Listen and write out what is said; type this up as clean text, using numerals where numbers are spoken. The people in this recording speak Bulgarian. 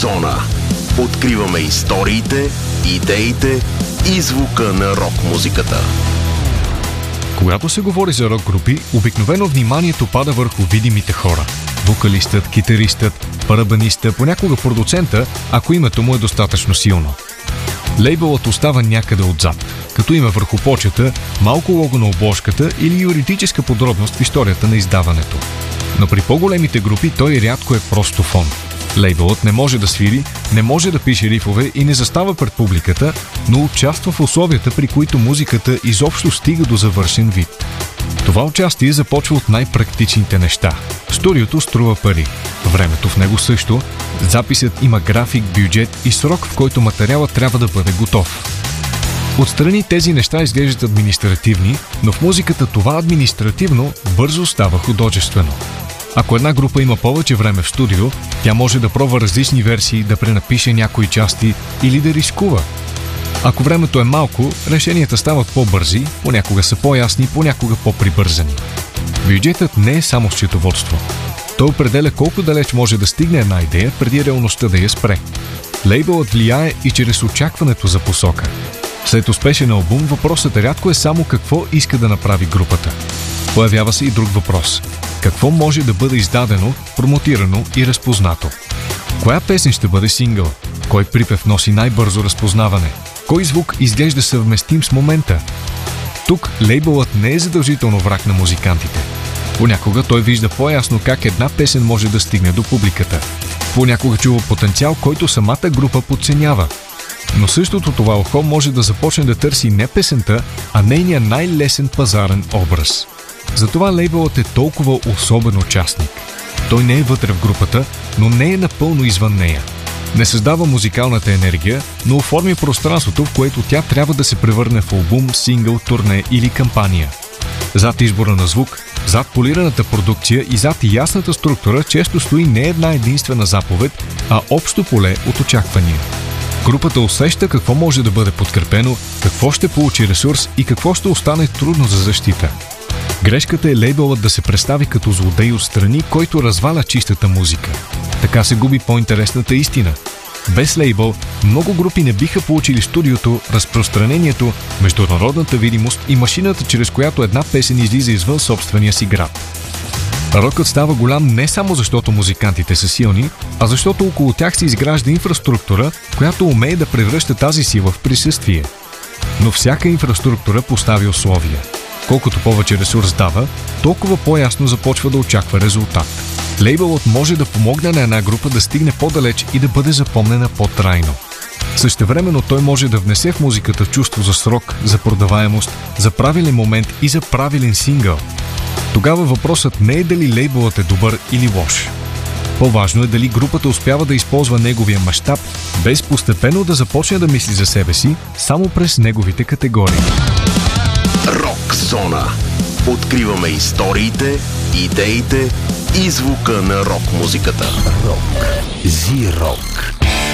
Зона. Откриваме историите, идеите и звука на рок-музиката. Когато се говори за рок-групи, обикновено вниманието пада върху видимите хора. Вокалистът, китаристът, барабаниста, понякога продуцента, ако името му е достатъчно силно. Лейбълът остава някъде отзад, като има върху почета малко лого на обложката или юридическа подробност в историята на издаването. Но при по-големите групи той рядко е просто фон. Лейбълът не може да свири, не може да пише рифове и не застава пред публиката, но участва в условията, при които музиката изобщо стига до завършен вид. Това участие започва от най-практичните неща. Студиото струва пари. Времето в него също. Записът има график, бюджет и срок, в който материалът трябва да бъде готов. Отстрани тези неща изглеждат административни, но в музиката това административно бързо става художествено. Ако една група има повече време в студио, тя може да пробва различни версии, да пренапише някои части или да рискува. Ако времето е малко, решенията стават по-бързи, понякога са по-ясни, понякога по-прибързани. Бюджетът не е само счетоводство. Той определя колко далеч може да стигне една идея, преди реалността да я спре. Лейбълът влияе и чрез очакването за посока. След успешен албум, въпросът рядко е само какво иска да направи групата. Появява се и друг въпрос. Какво може да бъде издадено, промотирано и разпознато? Коя песен ще бъде сингъл? Кой припев носи най-бързо разпознаване? Кой звук изглежда съвместим с момента? Тук лейбълът не е задължително враг на музикантите. Понякога той вижда по-ясно как една песен може да стигне до публиката. Понякога чува потенциал, който самата група подценява. Но същото това ухо може да започне да търси не песента, а нейния най-лесен пазарен образ. Затова лейбълът е толкова особен участник. Той не е вътре в групата, но не е напълно извън нея. Не създава музикалната енергия, но оформи пространството, в което тя трябва да се превърне в албум, сингъл, турне или кампания. Зад избора на звук, зад полираната продукция и зад ясната структура често стои не една единствена заповед, а общо поле от очаквания. Групата усеща какво може да бъде подкрепено, какво ще получи ресурс и какво ще остане трудно за защита. Грешката е лейбълът да се представи като злодей отстрани, който разваля чистата музика. Така се губи по-интересната истина. Без лейбъл много групи не биха получили студиото, разпространението, международната видимост и машината, чрез която една песен излиза извън собствения си град. Рокът става голям не само защото музикантите са силни, а защото около тях се изгражда инфраструктура, която умее да превръща тази сила в присъствие. Но всяка инфраструктура поставя условия. Колкото повече ресурс дава, толкова по-ясно започва да очаква резултат. Лейбълът може да помогне на една група да стигне по-далеч и да бъде запомнена по-трайно. Същевременно той може да внесе в музиката чувство за срок, за продаваемост, за правилен момент и за правилен сингъл. Тогава въпросът не е дали лейбълът е добър или лош. По-важно е дали групата успява да използва неговия мащаб, без постепенно да започне да мисли за себе си само през неговите категории. Рок Зона. Откриваме историите, идеите и звука на рок-музиката. Рок. Зи-рок.